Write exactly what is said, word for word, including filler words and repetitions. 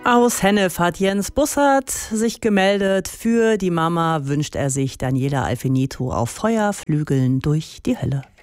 Aus Hennef hat Jens Bussard sich gemeldet. Für die Mama wünscht er sich Daniela Alfinito auf Feuerflügeln durch die Hölle.